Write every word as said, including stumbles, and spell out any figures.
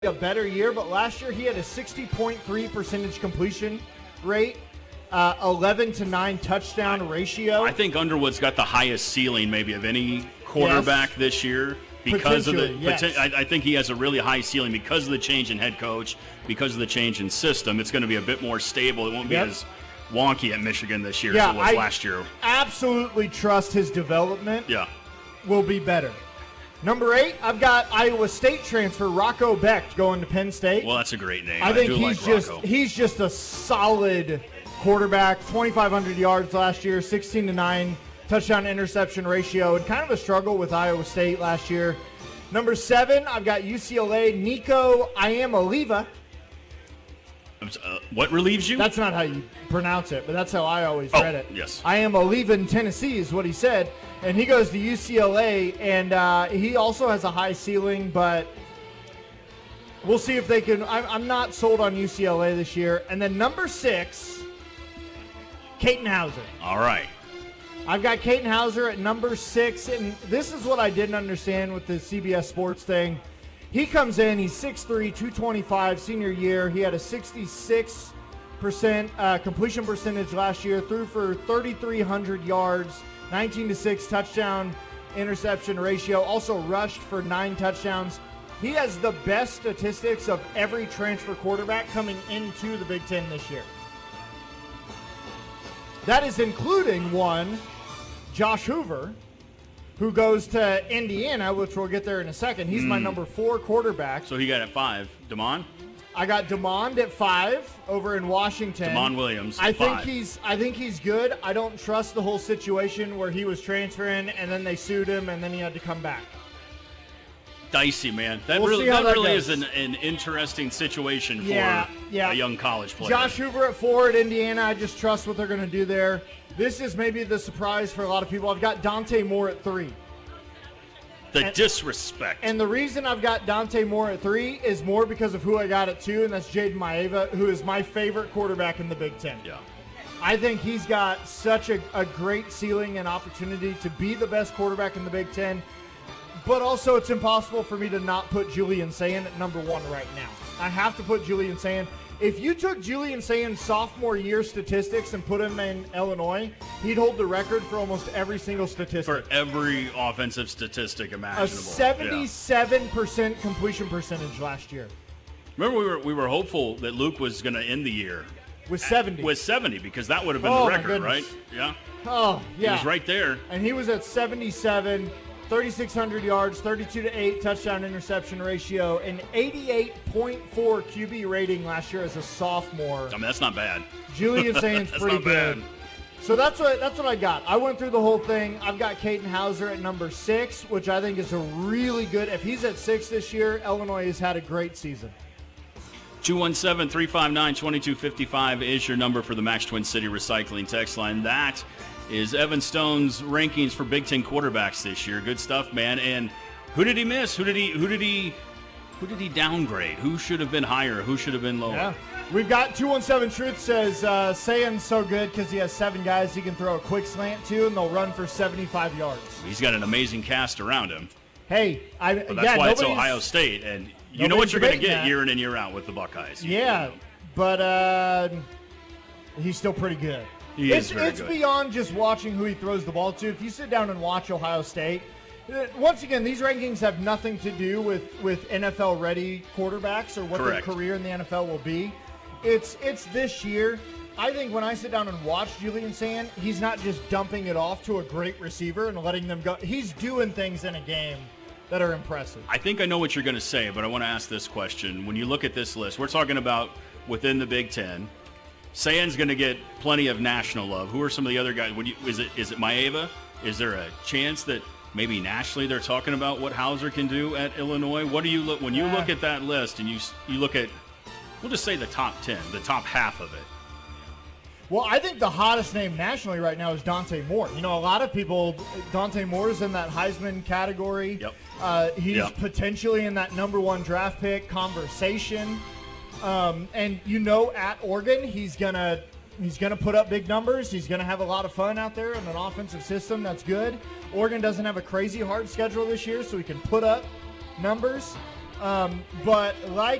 a better year, but last year he had a sixty point three percentage completion rate, uh, eleven to nine touchdown ratio. I think Underwood's got the highest ceiling maybe of any quarterback yes. this year because of the. Yes. Poten- I, I think he has a really high ceiling because of the change in head coach, because of the change in system. It's going to be a bit more stable. It won't be yep. as wonky at Michigan this year yeah, as it was I last year. Absolutely trust his development. Yeah, will be better. Number eight, I've got Iowa State transfer Rocco Becht going to Penn State. Well, that's a great name. I, I think do he's like just Rocco. he's just a solid quarterback. twenty-five hundred yards last year, sixteen to nine touchdown interception ratio, and kind of a struggle with Iowa State last year. Number seven, I've got U C L A Nico Iamaleava. Uh, what relieves you? That's not how you pronounce it, but that's how I always oh, read it. Yes. I am a leaving Tennessee is what he said. And he goes to U C L A, and uh, he also has a high ceiling, but we'll see if they can. I'm, I'm not sold on U C L A this year. And then number six, Caden Hauser. All right. I've got Caden Hauser at number six, and this is what I didn't understand with the C B S Sports thing. He comes in, he's six three, two twenty-five, senior year. He had a sixty-six percent uh, completion percentage last year, threw for thirty-three hundred yards, nineteen to six touchdown interception ratio, also rushed for nine touchdowns. He has the best statistics of every transfer quarterback coming into the Big Ten this year. That is including one, Josh Hoover, who goes to Indiana, which we'll get there in a second. He's mm. my number four quarterback. So he got at five. Damon? I got Demond at five over in Washington. Demond Williams. I think five. he's. I think he's good. I don't trust the whole situation where he was transferring and then they sued him and then he had to come back. Dicey, man. That we'll really, that that really goes. is an, an interesting situation yeah, for yeah. a young college player. Josh Hoover at four at Indiana. I just trust what they're going to do there. This is maybe the surprise for a lot of people. I've got Dante Moore at three. The and, disrespect. And the reason I've got Dante Moore at three is more because of who I got at two, and that's Jaden Maeva, who is my favorite quarterback in the Big Ten. Yeah. I think he's got such a, a great ceiling and opportunity to be the best quarterback in the Big Ten. But also it's impossible for me to not put Julian Sayin at number one right now. I have to put Julian Sayin. If you took Julian Sayin's sophomore year statistics and put him in Illinois, he'd hold the record for almost every single statistic. For every offensive statistic imaginable. A seventy-seven percent yeah. completion percentage last year. Remember we were we were hopeful that Luke was going to end the year with seventy. At, with seventy because that would have been oh, the record, right? Yeah. Oh, yeah. He was right there. And he was at seventy-seven. thirty-six hundred yards, thirty-two to eight touchdown interception ratio, and eighty-eight point four Q B rating last year as a sophomore. I mean, that's not bad. Julian Sayin's pretty not good. Bad. So that's what that's what I got. I went through the whole thing. I've got Caden Hauser at number six, which I think is a really good. If he's at six this year, Illinois has had a great season. two one seven, three five nine, two two five five is your number for the Max Twin City Recycling text line. That is Evan Stone's rankings for Big Ten quarterbacks this year. Good stuff, man. And who did he miss? Who did he who did he who did he downgrade? Who should have been higher? Who should have been lower? Yeah. We've got two one seven Truth says uh, Sayin's so good because he has seven guys he can throw a quick slant to, and they'll run for seventy-five yards. He's got an amazing cast around him. Hey, I, well, that's yeah, why it's Ohio State, and you know what you're going to get that. year in and year out with the Buckeyes. Yeah, know. but uh, he's still pretty good. He it's is very it's good. beyond just watching who he throws the ball to. If you sit down and watch Ohio State, once again, these rankings have nothing to do with, with N F L-ready quarterbacks or what Correct. their career in the N F L will be. It's it's this year. I think when I sit down and watch Julian Sayin, he's not just dumping it off to a great receiver and letting them go. He's doing things in a game that are impressive. I think I know what you're going to say, but I want to ask this question. When you look at this list, we're talking about within the Big Ten. Sayin's going to get plenty of national love. Who are some of the other guys? Would you, is it is it Maeva? Is there a chance that maybe nationally they're talking about what Hauser can do at Illinois? What do you look when you Yeah. look at that list and you you look at, we'll just say the top ten, the top half of it? Well, I think the hottest name nationally right now is Dante Moore. You know, a lot of people, Dante Moore is in that Heisman category. Yep. Uh, he's Yep. potentially in that number one draft pick conversation. Um, and you know, at Oregon, he's gonna he's gonna put up big numbers. He's gonna have a lot of fun out there in an offensive system that's good. Oregon doesn't have a crazy hard schedule this year, so he can put up numbers. Um, but like